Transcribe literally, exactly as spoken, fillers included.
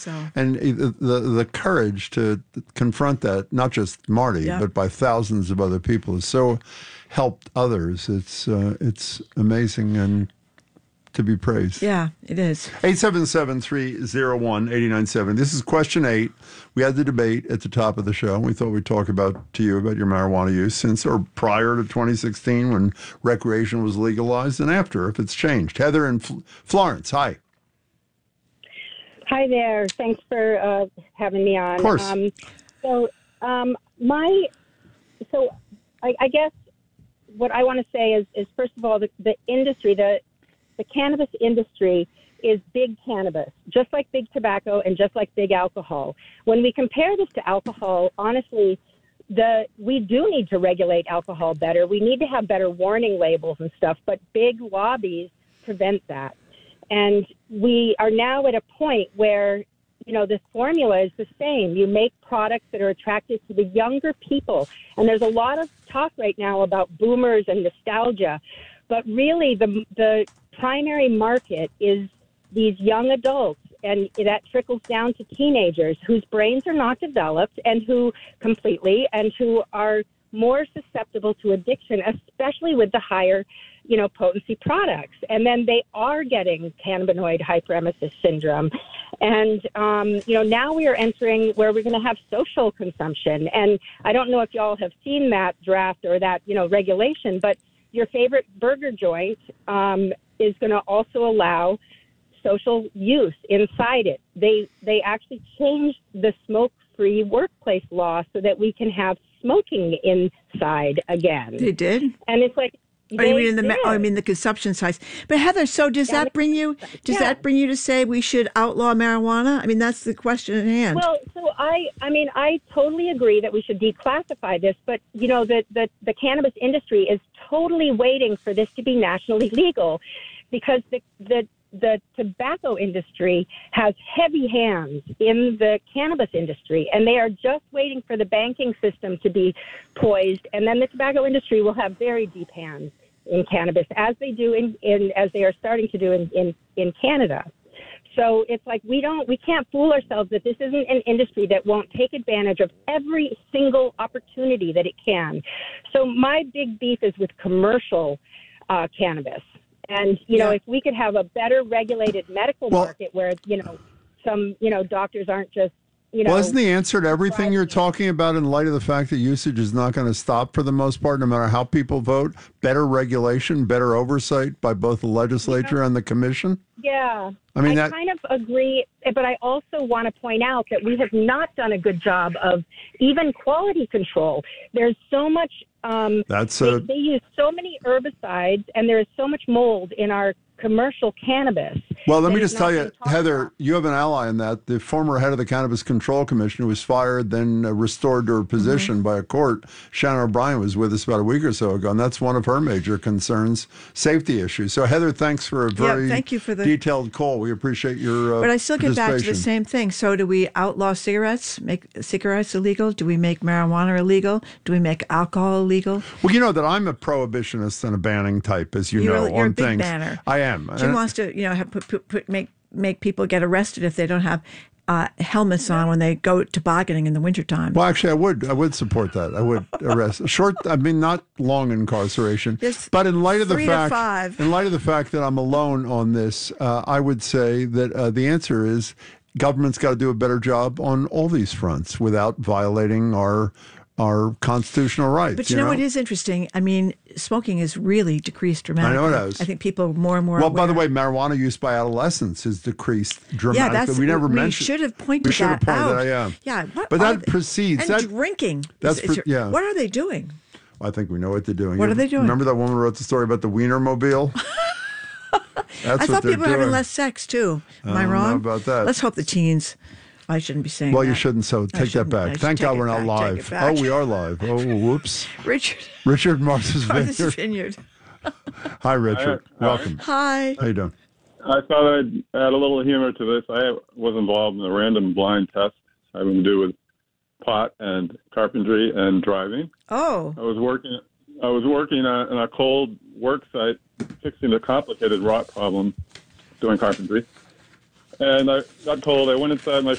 So. And the, the the courage to confront that, not just Marty, yep. but by thousands of other people, has so helped others. It's uh, it's amazing and to be praised. Yeah, it is. eight seven seven, three oh one, eight nine seven. This is question eight. We had the debate at the top of the show. We thought we'd talk about to you about your marijuana use since or prior to twenty sixteen when recreation was legalized and after, if it's changed. Heather in F- Florence, hi. Hi there. Thanks for uh, having me on. Of course. Um, so um, my, so I, I guess what I want to say is, is first of all, the, the industry, the the cannabis industry is big cannabis, just like big tobacco and just like big alcohol. When we compare this to alcohol, honestly, the we do need to regulate alcohol better. We need to have better warning labels and stuff, but big lobbies prevent that. And we are now at a point where, you know, this formula is the same. You make products that are attractive to the younger people. And there's a lot of talk right now about boomers and nostalgia. But really, the the primary market is these young adults. And that trickles down to teenagers whose brains are not developed and who completely and who are more susceptible to addiction, especially with the higher, you know, potency products. And then they are getting cannabinoid hyperemesis syndrome. And, um, you know, now we are entering where we're going to have social consumption. And I don't know if y'all have seen that draft or that, you know, regulation, but your favorite burger joint um, is going to also allow social use inside it. They, they actually changed the smoke-free workplace law so that we can have smoking inside again. They did? And it's like, Oh, you mean the oh, I mean the consumption size. But Heather, so does yeah, that bring you does yeah. that bring you to say we should outlaw marijuana? I mean, that's the question at hand. Well, so I I mean, I totally agree that we should declassify this, but you know, the the, the cannabis industry is totally waiting for this to be nationally legal because the the the tobacco industry has heavy hands in the cannabis industry, and they are just waiting for the banking system to be poised, and then the tobacco industry will have very deep hands in cannabis, as they do in, in as they are starting to do in, in, in Canada. So it's like we don't, we can't fool ourselves that this isn't an industry that won't take advantage of every single opportunity that it can. So my big beef is with commercial uh, cannabis. And, you know, yeah. if we could have a better regulated medical well, market where, you know, some, you know, doctors aren't just, you know. Well, isn't the answer to everything you're talking about in light of the fact that usage is not going to stop for the most part, no matter how people vote? Better regulation, better oversight by both the legislature yeah. and the commission? Yeah. I mean, I that... kind of agree, but I also want to point out that we have not done a good job of even quality control. There's so much, um, That's they, a... they use so many herbicides, and there is so much mold in our commercial cannabis. Well, let me just tell you, Heather, about. you have an ally in that. The former head of the Cannabis Control Commission, who was fired, then uh, restored to her position mm-hmm. by a court, Shannon O'Brien, was with us about a week or so ago, and that's one of her major concerns, safety issues. So, Heather, thanks for a very yeah, thank you for the... detailed call. We appreciate your uh, But I still get back to the same thing. So do we outlaw cigarettes, make cigarettes illegal? Do we make marijuana illegal? Do we make alcohol illegal? Well, you know that I'm a prohibitionist and a banning type, as you you're, know, you're on a big things. Banner. I am. Jim wants to, you know, have, put, put, put, make make people get arrested if they don't have uh, helmets on when they go tobogganing in the wintertime. Well, actually, I would. I would support that. I would arrest short. I mean, not long incarceration. Just but in light of the three fact, to five. in light of the fact that I'm alone on this, uh, I would say that uh, the answer is government's got to do a better job on all these fronts without violating our our constitutional rights. But you, you know, know what is interesting? I mean, smoking has really decreased dramatically. I know it has. I think people are more and more Well, aware. by the way, marijuana use by adolescents has decreased dramatically. Yeah, that's, we never we mentioned. should have pointed we should that have pointed out. That, yeah. Yeah, what but that they, precedes and that drinking. That's is, is pre- yeah. What are they doing? I think we know what they're doing. What you are they doing? Remember that woman who wrote the story about the Wienermobile? That's I what thought they're people doing. were having less sex too. Am I, I don't wrong know about that. Let's hope the teens. I shouldn't be saying well, that. you shouldn't, so take that back. Thank God we're not back, live. Oh, we are live. Oh, whoops. Richard. Richard Martha's Vineyard. Martha's Vineyard. Hi, Richard. Hi. Welcome. Hi. How you doing? I thought I'd add a little humor to this. I was involved in a random blind test having to do with pot and carpentry and driving. Oh. I was working I was working on a cold work site fixing a complicated rot problem doing carpentry. and I got cold. I went inside my